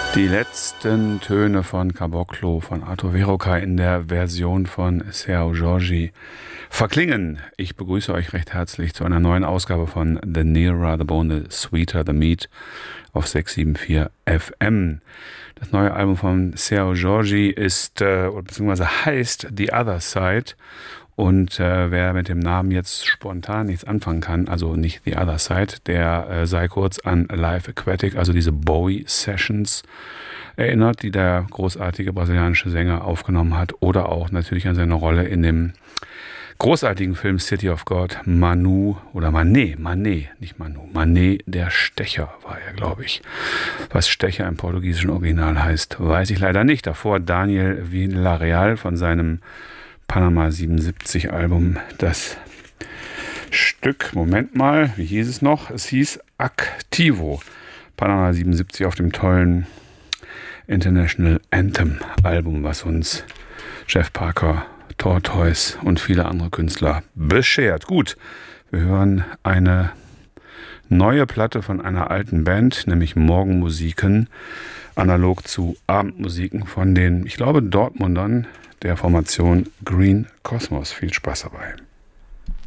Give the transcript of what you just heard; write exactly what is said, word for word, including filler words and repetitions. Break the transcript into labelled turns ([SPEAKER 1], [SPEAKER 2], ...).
[SPEAKER 1] Die letzten Töne von Caboclo von Arthur Verocca in der Version von Sergio Giorgi verklingen. Ich begrüße euch recht herzlich zu einer neuen Ausgabe von The Nearer the Bone, The Sweeter the Meat auf sechs sieben vier F M. Das neue Album von Sergio Giorgi ist, äh, beziehungsweise heißt The Other Side. Und äh, wer mit dem Namen jetzt spontan nichts anfangen kann, also nicht The Other Side, der äh, sei kurz an Live Aquatic, also diese Bowie-Sessions erinnert, die der großartige brasilianische Sänger aufgenommen hat. Oder auch natürlich an seine Rolle in dem großartigen Film City of God, Manu oder Manet, Manet, nicht Manu, Manet der Stecher war er, glaube ich. Was Stecher im portugiesischen Original heißt, weiß ich leider nicht. Davor Daniel Villarreal von seinem Panama siebenundsiebzig Album, das Stück, Moment mal, wie hieß es noch? Es hieß Activo, Panama siebenundsiebzig auf dem tollen International Anthem Album, was uns Jeff Parker, Tortoise und viele andere Künstler beschert. Gut, wir hören eine neue Platte von einer alten Band, nämlich Morgenmusiken, analog zu Abendmusiken von den, ich glaube, Dortmundern der Formation Green Cosmos. Viel Spaß dabei.